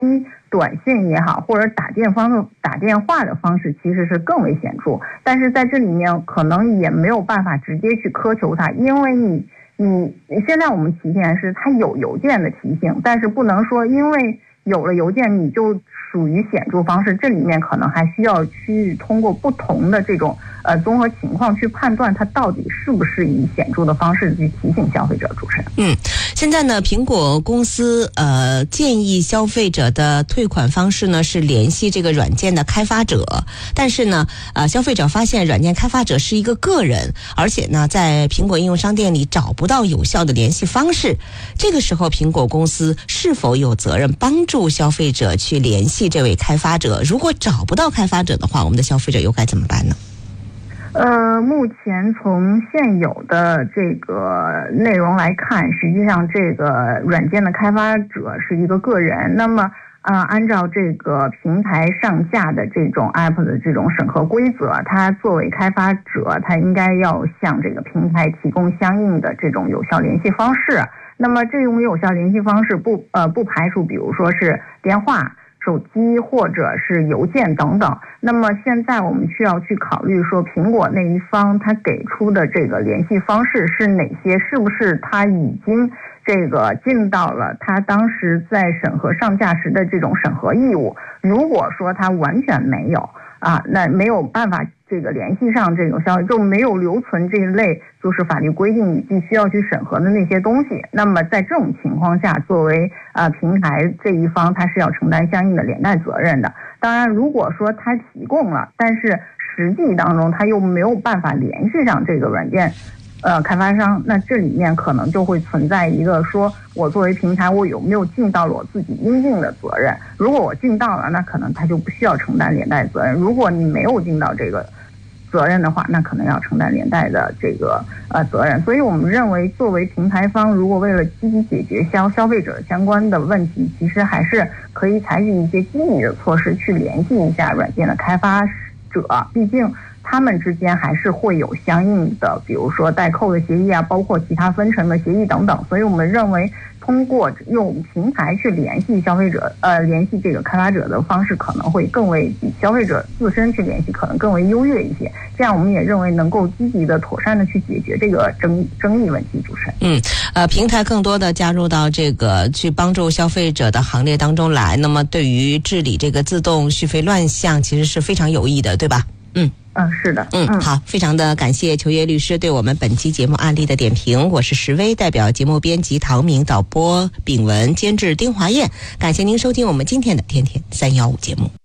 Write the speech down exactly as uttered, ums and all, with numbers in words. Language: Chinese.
短信也好，或者打电方打电话的方式其实是更为显著，但是在这里面可能也没有办法直接去苛求它，因为你你现在我们提现是它有邮件的提醒，但是不能说因为有了邮件你就属于显著方式，这里面可能还需要去通过不同的这种呃综合情况去判断它到底是不是以显著的方式去提醒消费者。主持人， 嗯，现在呢，苹果公司呃建议消费者的退款方式呢是联系这个软件的开发者，但是呢，呃，消费者发现软件开发者是一个个人，而且呢，在苹果应用商店里找不到有效的联系方式，这个时候苹果公司是否有责任帮助消费者去联系这位开发者？如果找不到开发者的话，我们的消费者又该怎么办呢？ 呃，目前从现有的这个内容来看，实际上这个软件的开发者是一个个人。那么，呃，按照这个平台上架的这种 App 的这种审核规则，它作为开发者，它应该要向这个平台提供相应的这种有效联系方式。那么，这种有效联系方式不呃不排除，比如说是电话、手机或者是邮件等等。那么现在我们需要去考虑说，苹果那一方他给出的这个联系方式是哪些，是不是他已经这个尽到了他当时在审核上架时的这种审核义务。如果说他完全没有啊，那没有办法这个联系上这种消息，就没有留存这一类就是法律规定你必须要去审核的那些东西。那么在这种情况下，作为呃平台这一方，他是要承担相应的连带责任的。当然，如果说他提供了，但是实际当中他又没有办法联系上这个软件呃，开发商，那这里面可能就会存在一个说，我作为平台，我有没有尽到了我自己应尽的责任？如果我尽到了，那可能他就不需要承担连带责任；如果你没有尽到这个责任的话，那可能要承担连带的这个呃责任。所以我们认为，作为平台方，如果为了积极解决消消费者相关的问题，其实还是可以采取一些积极的措施去联系一下软件的开发者，毕竟他们之间还是会有相应的，比如说代扣的协议啊，包括其他分成的协议等等。所以我们认为，通过用平台去联系消费者，呃，联系这个开发者的方式，可能会更为比消费者自身去联系可能更为优越一些。这样，我们也认为能够积极的、妥善的去解决这个争争议问题。主持人， 嗯，呃，平台更多的加入到这个去帮助消费者的行列当中来，那么对于治理这个自动续费乱象，其实是非常有益的，对吧？嗯。 嗯，是的， 嗯，好，非常的感谢求业律师对我们本期节目案例的点评。我是石薇，代表节目编辑陶明，导播秉文，监制丁华燕。感谢您收听我们今天的天天三一五节目。